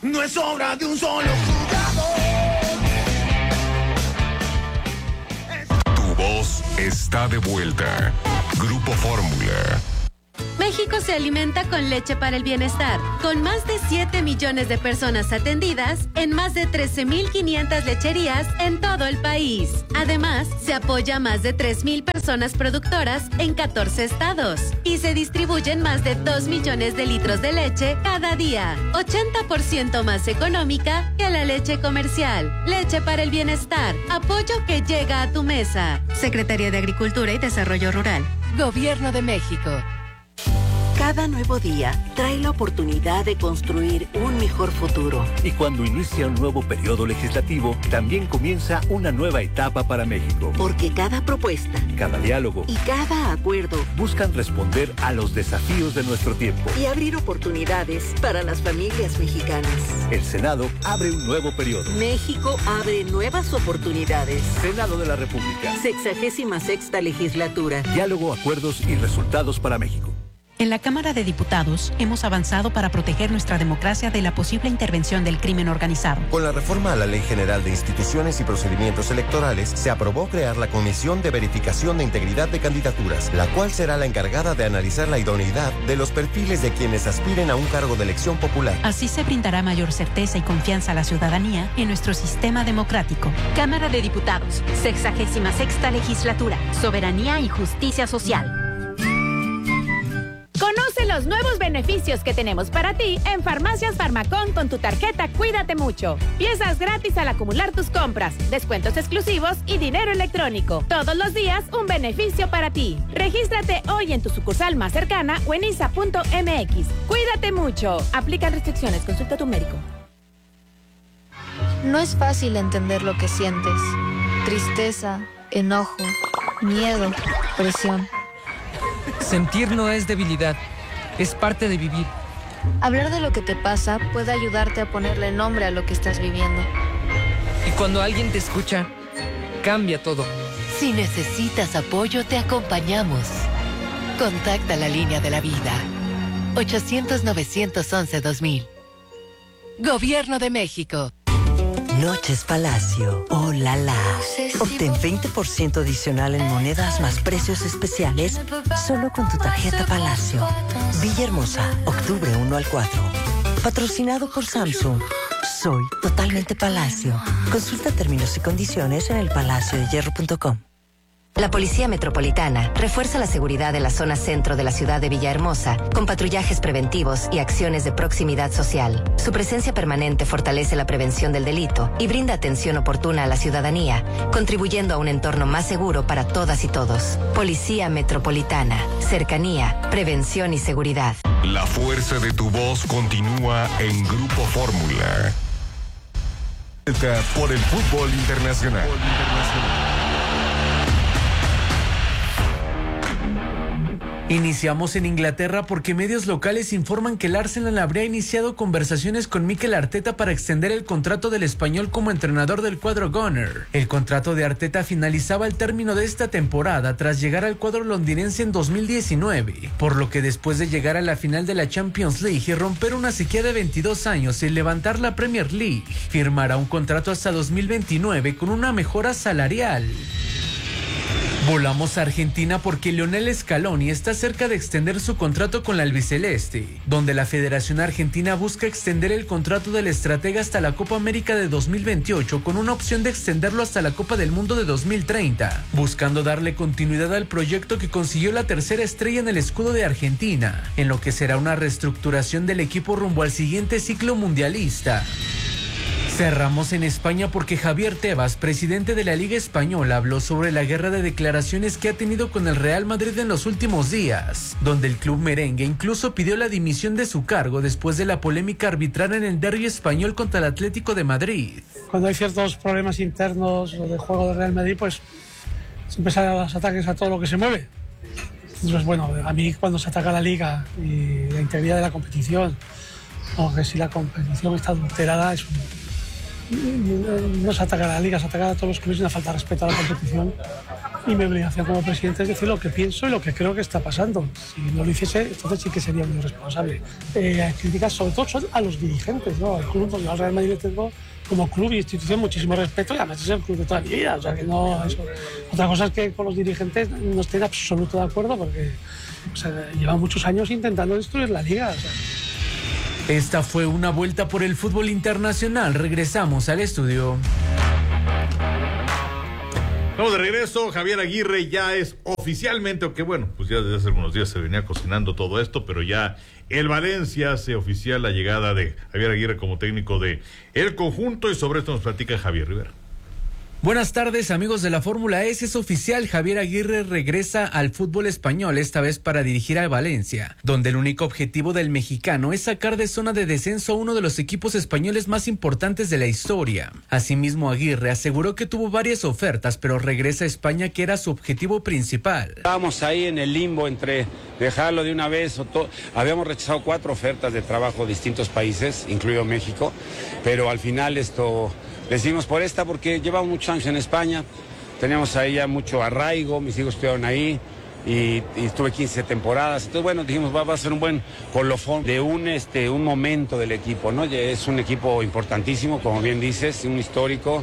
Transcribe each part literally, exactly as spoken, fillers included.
no es obra de un solo jugador. Tu voz está de vuelta. Grupo Fórmula. México se alimenta con leche para el bienestar, con más de siete millones de personas atendidas en más de trece mil quinientas lecherías en todo el país. Además, se apoya a más de tres mil personas productoras en catorce estados y se distribuyen más de dos millones de litros de leche cada día, ochenta por ciento más económica que la leche comercial. Leche para el bienestar, apoyo que llega a tu mesa. Secretaría de Agricultura y Desarrollo Rural. Gobierno de México. Cada nuevo día trae la oportunidad de construir un mejor futuro. Y cuando inicia un nuevo periodo legislativo, también comienza una nueva etapa para México. Porque cada propuesta, cada diálogo y cada acuerdo buscan responder a los desafíos de nuestro tiempo y abrir oportunidades para las familias mexicanas. El Senado abre un nuevo periodo. México abre nuevas oportunidades. Senado de la República. Sexagésima sexta legislatura. Diálogo, acuerdos y resultados para México. En la Cámara de Diputados hemos avanzado para proteger nuestra democracia de la posible intervención del crimen organizado. Con la reforma a la Ley General de Instituciones y Procedimientos Electorales, se aprobó crear la Comisión de Verificación de Integridad de Candidaturas, la cual será la encargada de analizar la idoneidad de los perfiles de quienes aspiren a un cargo de elección popular. Así se brindará mayor certeza y confianza a la ciudadanía en nuestro sistema democrático. Cámara de Diputados, sexagésima sexta legislatura, soberanía y justicia social. Conoce los nuevos beneficios que tenemos para ti en Farmacias Farmacón con tu tarjeta Cuídate Mucho. Piezas gratis al acumular tus compras, descuentos exclusivos y dinero electrónico. Todos los días un beneficio para ti. Regístrate hoy en tu sucursal más cercana o en I S A punto M X. Cuídate mucho. Aplican restricciones. Consulta a tu médico. No es fácil entender lo que sientes. Tristeza, enojo, miedo, presión. Sentir no es debilidad, es parte de vivir. Hablar de lo que te pasa puede ayudarte a ponerle nombre a lo que estás viviendo. Y cuando alguien te escucha, cambia todo. Si necesitas apoyo, te acompañamos. Contacta la línea de la vida. ochocientos, novecientos once, dos mil. Gobierno de México. Noches Palacio. ¡Oh, la la! Obtén veinte por ciento adicional en monedas más precios especiales solo con tu tarjeta Palacio. Villahermosa, octubre uno al cuatro. Patrocinado por Samsung. Soy totalmente Palacio. Consulta términos y condiciones en el palacio de hierro punto com. La Policía Metropolitana refuerza la seguridad de la zona centro de la ciudad de Villahermosa con patrullajes preventivos y acciones de proximidad social. Su presencia permanente fortalece la prevención del delito y brinda atención oportuna a la ciudadanía, contribuyendo a un entorno más seguro para todas y todos. Policía Metropolitana, cercanía, prevención y seguridad. La fuerza de tu voz continúa en Grupo Fórmula. Por el fútbol internacional. Iniciamos en Inglaterra porque medios locales informan que el Arsenal habría iniciado conversaciones con Mikel Arteta para extender el contrato del español como entrenador del cuadro Gunner. El contrato de Arteta finalizaba al término de esta temporada tras llegar al cuadro londinense en dos mil diecinueve, por lo que después de llegar a la final de la Champions League y romper una sequía de veintidós años y levantar la Premier League, firmará un contrato hasta dos mil veintinueve con una mejora salarial. Volamos a Argentina porque Lionel Scaloni está cerca de extender su contrato con la albiceleste, donde la Federación Argentina busca extender el contrato del estratega hasta la Copa América de dos mil veintiocho con una opción de extenderlo hasta la Copa del Mundo de dos mil treinta, buscando darle continuidad al proyecto que consiguió la tercera estrella en el escudo de Argentina, en lo que será una reestructuración del equipo rumbo al siguiente ciclo mundialista. Cerramos en España porque Javier Tebas, presidente de la Liga Española, habló sobre la guerra de declaraciones que ha tenido con el Real Madrid en los últimos días, donde el club merengue incluso pidió la dimisión de su cargo después de la polémica arbitral en el derbi español contra el Atlético de Madrid. Cuando hay ciertos problemas internos de juego del Real Madrid, pues siempre salen los ataques a todo lo que se mueve. Entonces, bueno, a mí cuando se ataca la Liga y la integridad de la competición, o que si la competición está adulterada, es un... no se ataca a la Liga, se ataca a todos los clubes y una falta de respeto a la competición y mi obligación como presidente es decir lo que pienso y lo que creo que está pasando. Si no lo hiciese, entonces sí que sería muy responsable. Eh, las críticas sobre todo son a los dirigentes, ¿no? Al club, porque al Real Madrid le tengo como club y institución muchísimo respeto y además es el club de toda mi vida, o sea que no, eso. Otra cosa es que con los dirigentes no estoy en absoluto de acuerdo porque o sea, llevan muchos años intentando destruir la liga, o sea. Esta fue una vuelta por el fútbol internacional. Regresamos al estudio. Vamos de regreso. Javier Aguirre ya es oficialmente, aunque bueno, pues ya desde hace algunos días se venía cocinando todo esto, pero ya el Valencia hace oficial la llegada de Javier Aguirre como técnico de el conjunto, y sobre esto nos platica Javier Rivera. Buenas tardes, amigos de la Fórmula E. Es oficial, Javier Aguirre regresa al fútbol español, esta vez para dirigir a Valencia, donde el único objetivo del mexicano es sacar de zona de descenso a uno de los equipos españoles más importantes de la historia. Asimismo, Aguirre aseguró que tuvo varias ofertas, pero regresa a España, que era su objetivo principal. Estábamos ahí en el limbo entre dejarlo de una vez o todo. Habíamos rechazado cuatro ofertas de trabajo de distintos países, incluido México, pero al final esto... Decidimos por esta porque llevamos muchos años en España, teníamos ahí ya mucho arraigo, mis hijos estuvieron ahí y, y estuve quince temporadas. Entonces, bueno, dijimos, va, va a ser un buen colofón de un, este, un momento del equipo, ¿no? Es un equipo importantísimo, como bien dices, un histórico,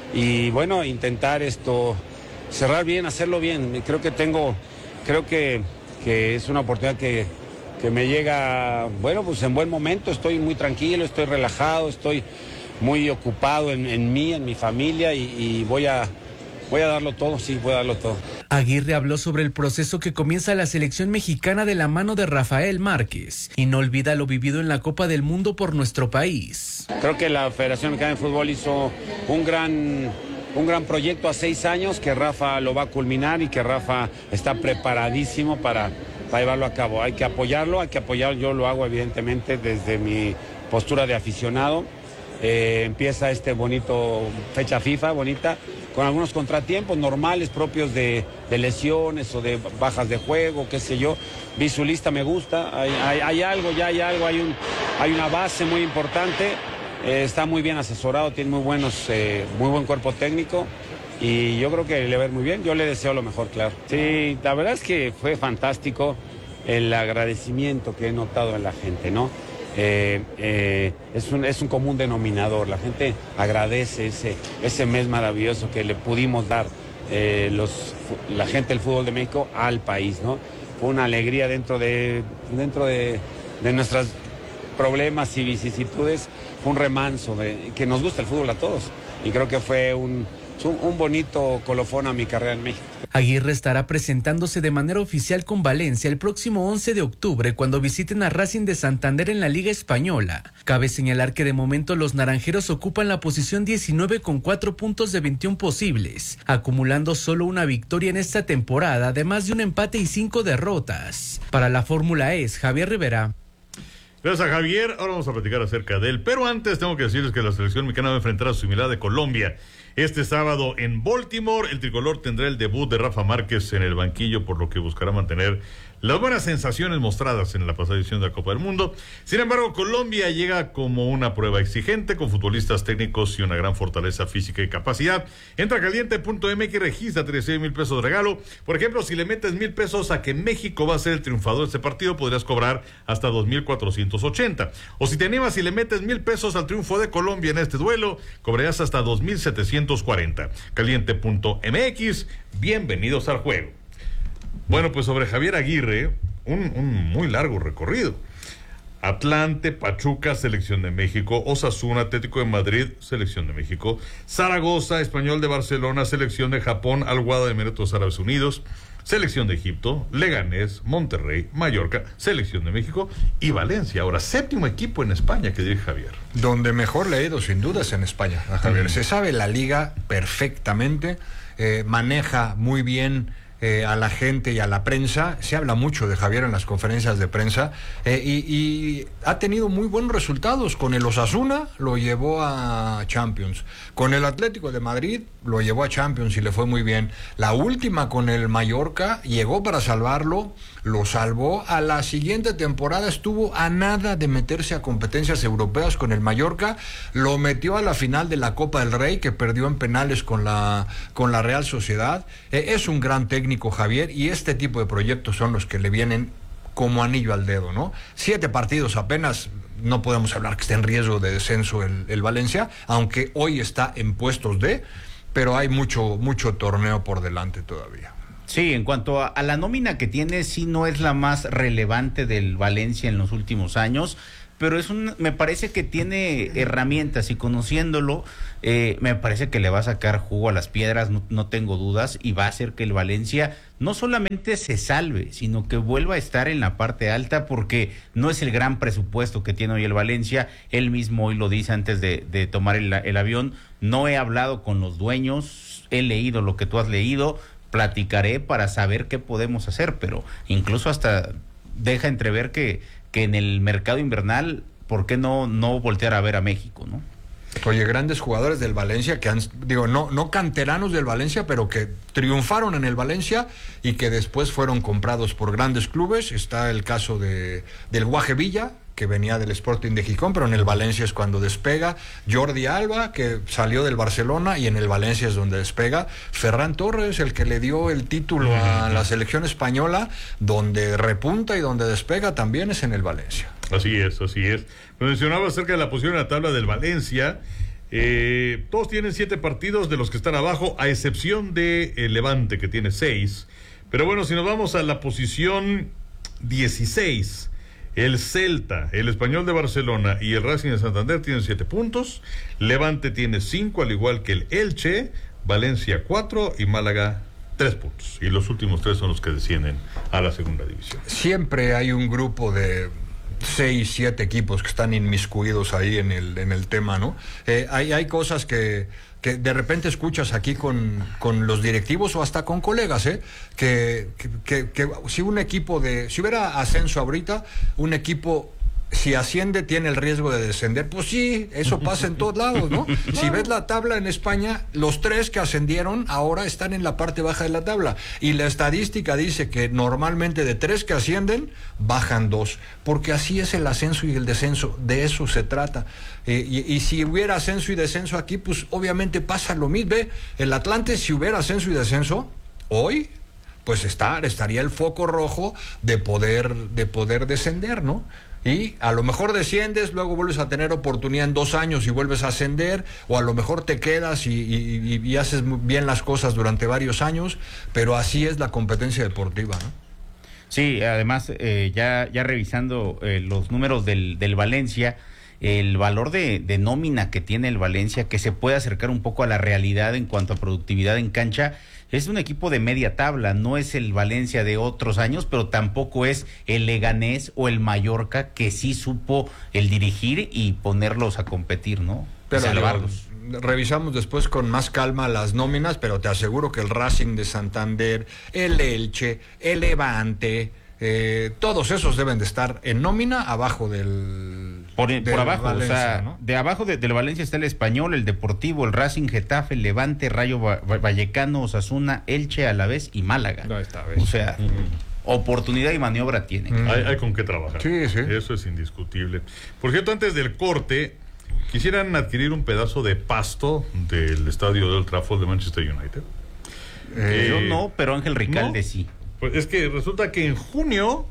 y bueno, intentar esto, cerrar bien, hacerlo bien. Creo que tengo, creo que, que es una oportunidad que, que me llega, bueno, pues en buen momento, estoy muy tranquilo, estoy relajado, estoy muy ocupado en, en mí, en mi familia, y, y voy a voy a darlo todo, sí, voy a darlo todo. Aguirre habló sobre el proceso que comienza la selección mexicana de la mano de Rafael Márquez y no olvida lo vivido en la Copa del Mundo por nuestro país. Creo que la Federación Mexicana de Fútbol hizo un gran, un gran proyecto a seis años, que Rafa lo va a culminar y que Rafa está preparadísimo para, para llevarlo a cabo. Hay que apoyarlo, hay que apoyarlo, yo lo hago evidentemente desde mi postura de aficionado. Eh, empieza este bonito fecha FIFA, bonita, con algunos contratiempos normales propios de, de lesiones o de bajas de juego, qué sé yo. Vi su lista, me gusta, hay, hay, hay algo, ya hay algo, hay, un, hay una base muy importante, eh, está muy bien asesorado, tiene muy, buenos, eh, muy buen cuerpo técnico y yo creo que le va a ir muy bien, yo le deseo lo mejor, claro. Sí, la verdad es que fue fantástico el agradecimiento que he notado en la gente, ¿no? Eh, eh, es, un, es un común denominador, la gente agradece ese, ese mes maravilloso que le pudimos dar eh, los, la gente del fútbol de México al país, ¿no? Fue una alegría dentro de, dentro de, de nuestros problemas y vicisitudes, fue un remanso de, que nos gusta el fútbol a todos, y creo que fue un, un, un bonito colofón a mi carrera en México. Aguirre estará presentándose de manera oficial con Valencia el próximo once de octubre cuando visiten a Racing de Santander en la Liga Española. Cabe señalar que de momento los naranjeros ocupan la posición diecinueve con cuatro puntos de veintiún posibles, acumulando solo una victoria en esta temporada, además de un empate y cinco derrotas. Para la Fórmula E, Javier Rivera. Gracias a Javier, ahora vamos a platicar acerca de él, pero antes tengo que decirles que la selección mexicana va a enfrentar a su similar de Colombia. Este sábado en Baltimore, el tricolor tendrá el debut de Rafa Márquez en el banquillo, por lo que buscará mantener las buenas sensaciones mostradas en la pasada edición de la Copa del Mundo. Sin embargo, Colombia llega como una prueba exigente, con futbolistas técnicos y una gran fortaleza física y capacidad. Entra a caliente punto m x y registra treinta y seis mil pesos de regalo. Por ejemplo, si le metes mil pesos a que México va a ser el triunfador de este partido, podrías cobrar hasta dos mil cuatrocientos ochenta. O si te animas y le metes mil pesos al triunfo de Colombia en este duelo, cobrarías hasta dos mil setecientos cuarenta. caliente punto m x, bienvenidos al juego. Bueno, pues sobre Javier Aguirre, un, un muy largo recorrido. Atlante, Pachuca, Selección de México, Osasuna, Atlético de Madrid, Selección de México, Zaragoza, Español de Barcelona, Selección de Japón, Al Wahda de Emiratos Árabes Unidos, Selección de Egipto, Leganés, Monterrey, Mallorca, Selección de México y Valencia. Ahora, séptimo equipo en España que dirige Javier. Donde mejor le ha ido, sin dudas, en España a Javier. Mm. Se sabe la liga perfectamente, eh, maneja muy bien eh, a la gente y a la prensa. Se habla mucho de Javier en las conferencias de prensa eh, y, y ha tenido muy buenos resultados. Con el Osasuna lo llevó a Champions, con el Atlético de Madrid lo llevó a Champions y le fue muy bien. La última con el Mallorca llegó para salvarlo, lo salvó. A la siguiente temporada estuvo a nada de meterse a competencias europeas con el Mallorca, lo metió a la final de la Copa del Rey, que perdió en penales con la, con la Real Sociedad. Eh, es un gran técnico Javier, y este tipo de proyectos son los que le vienen como anillo al dedo, ¿no? Siete partidos apenas, no podemos hablar que esté en riesgo de descenso el, el Valencia, aunque hoy está en puestos de, pero hay mucho, mucho torneo por delante todavía. Sí, en cuanto a, a la nómina que tiene, sí no es la más relevante del Valencia en los últimos años, pero es un, me parece que tiene herramientas, y conociéndolo, eh, me parece que le va a sacar jugo a las piedras, no, no tengo dudas, y va a hacer que el Valencia no solamente se salve, sino que vuelva a estar en la parte alta, porque no es el gran presupuesto que tiene hoy el Valencia. Él mismo hoy lo dice antes de, de tomar el, el avión: no he hablado con los dueños, he leído lo que tú has leído, platicaré para saber qué podemos hacer, pero incluso hasta deja entrever que, que en el mercado invernal, ¿por qué no, no voltear a ver a México, no? Oye, grandes jugadores del Valencia que han, digo, no, no canteranos del Valencia, pero que triunfaron en el Valencia y que después fueron comprados por grandes clubes. Está el caso de del Guaje Villa, que venía del Sporting de Gijón, pero en el Valencia es cuando despega. Jordi Alba, que salió del Barcelona y en el Valencia es donde despega. Ferran Torres, el que le dio el título a la selección española, donde repunta y donde despega también es en el Valencia. Así es, así es. Mencionaba acerca de la posición en la tabla del Valencia. Eh, todos tienen siete partidos de los que están abajo, a excepción de el Levante, que tiene seis. Pero bueno, si nos vamos a la posición dieciséis, el Celta, el Español de Barcelona y el Racing de Santander tienen siete puntos. Levante tiene cinco, al igual que el Elche. Valencia cuatro y Málaga tres puntos. Y los últimos tres son los que descienden a la segunda división. Siempre hay un grupo de seis, siete equipos que están inmiscuidos ahí en el, en el tema, ¿no? Eh, hay, hay cosas que, que de repente escuchas aquí con, con los directivos o hasta con colegas, ¿eh? Que, que, que, que si un equipo de... Si hubiera ascenso ahorita, un equipo... Si asciende, tiene el riesgo de descender. Pues sí, eso pasa en todos lados, ¿no? Si ves la tabla en España, los tres que ascendieron ahora están en la parte baja de la tabla. Y la estadística dice que normalmente de tres que ascienden, bajan dos. Porque así es el ascenso y el descenso. De eso se trata. Eh, y, y si hubiera ascenso y descenso aquí, pues obviamente pasa lo mismo. Ve, el Atlante, si hubiera ascenso y descenso, hoy... pues estar, estaría el foco rojo de poder, de poder descender, ¿no? Y a lo mejor desciendes, luego vuelves a tener oportunidad en dos años y vuelves a ascender, o a lo mejor te quedas y, y, y haces bien las cosas durante varios años, pero así es la competencia deportiva, ¿no? Sí, además, eh, ya, ya revisando eh, los números del, del Valencia, el valor de, de nómina que tiene el Valencia, que se puede acercar un poco a la realidad en cuanto a productividad en cancha, es un equipo de media tabla. No es el Valencia de otros años, pero tampoco es el Leganés o el Mallorca, que sí supo el dirigir y ponerlos a competir, ¿no? Pero salvarlos. Digo, revisamos después con más calma las nóminas, pero te aseguro que el Racing de Santander, el Elche, el Levante, eh, todos esos deben de estar en nómina abajo del... Por, del por abajo, Valencia, o sea, ¿no? De abajo de, del Valencia está el Español, el Deportivo, el Racing, Getafe, el Levante, Rayo Va- Vallecano, Osasuna, Elche, Alavés y Málaga. No, esta vez. O sea, mm. oportunidad y maniobra tienen. Mm. Hay, hay con qué trabajar. Sí, sí. Eso es indiscutible. Por cierto, antes del corte, quisieran adquirir un pedazo de pasto del estadio de Old Trafford de Manchester United. Eh, Yo no, pero Ángel Ricalde ¿no? sí. Pues es que resulta que en junio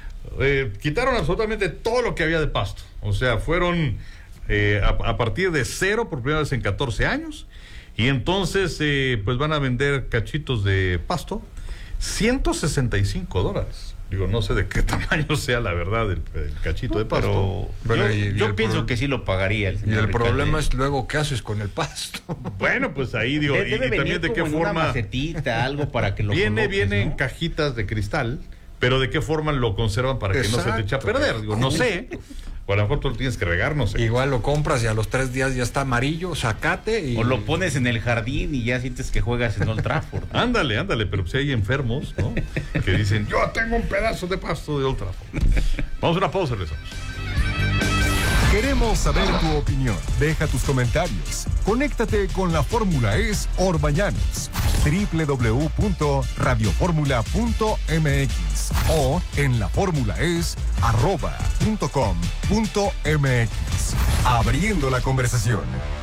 eh, quitaron absolutamente todo lo que había de pasto. O sea, fueron eh, a, a partir de cero por primera vez en catorce años. Y entonces, eh, pues van a vender cachitos de pasto, ciento sesenta y cinco dólares. Digo, no sé de qué tamaño sea la verdad el, el cachito No, de pasto. Pero Bueno, yo, y- y yo el pienso pro- que sí lo pagaría el Y señor el Ricalde. problema es luego qué haces con el pasto. Bueno, pues ahí digo, Debe y, y venir también de qué como en una forma... macetita, algo para que lo Viene, coloques, viene en ¿no? cajitas de cristal, pero de qué forma lo conservan para que no se te eche a Exacto. perder. Digo, no sé. O a lo mejor tú lo tienes que regar, no sé. Igual lo compras y a los tres días ya está amarillo, sacate y... O lo pones en el jardín y ya sientes que juegas en Old Trafford. Ándale, ándale, pero si hay enfermos, ¿no? Que dicen, yo tengo un pedazo de pasto de Old Trafford. Vamos a una pausa, regresamos. Queremos saber tu opinión. Deja tus comentarios. Conéctate con la Fórmula E S Orbañanos. doble u doble u doble u punto radio fórmula punto m x o en la fórmula es arroba punto com punto m x. Abriendo la conversación.